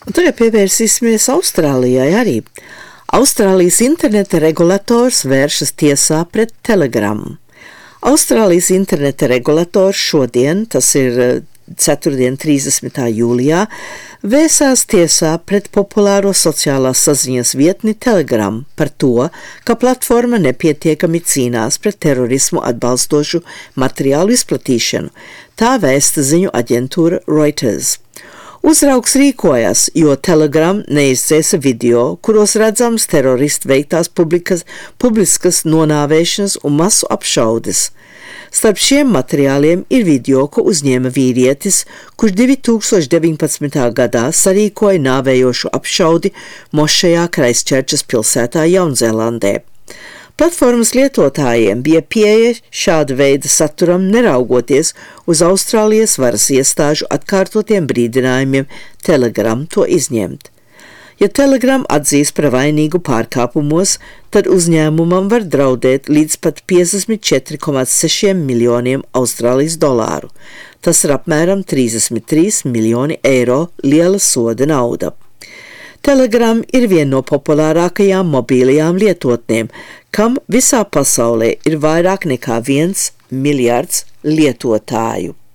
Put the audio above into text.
Un tagad pievērsīsimies Austrālijai arī. Austrālijas interneta regulators vēršas tiesā pret Telegram. Austrālijas interneta regulators šodien, tas ir ceturtdien 30. jūlijā, vērsās tiesā pret populāro sociālās saziņas vietni Telegram par to, ka platforma nepietiekami cīnās pret terorismu atbalstošu materiālu izplatīšanu. Tā vēsta ziņu aģentūra Reuters. Uzraugs rīkojas, jo Telegram neizdzēsa video, kuros redzams teroristu veiktās publiskas nonāvēšanas un masu apšaudes. Starp šiem materiāliem ir video, ko uzņēma vīrietis, kurš 2019. gadā sarīkoja nāvējošu apšaudi mošejā Kraistčerčas pilsētā Jaunzēlandē. Platformas lietotājiem bija pieeja šāda veida saturam, neraugoties uz Austrālijas varas iestāžu atkārtotiem brīdinājumiem Telegram to izņemt. Ja Telegram atzīs par vainīgu pārkāpumos, tad uzņēmumam var draudēt līdz pat 54,6 miljoniem Austrālijas dolāru. Tas ir apmēram 33 miljoni eiro liela soda nauda. Telegram ir viena no populārākajām mobīlajām lietotnēm, kam visā pasaulē ir vairāk nekā 1 miljards lietotāju.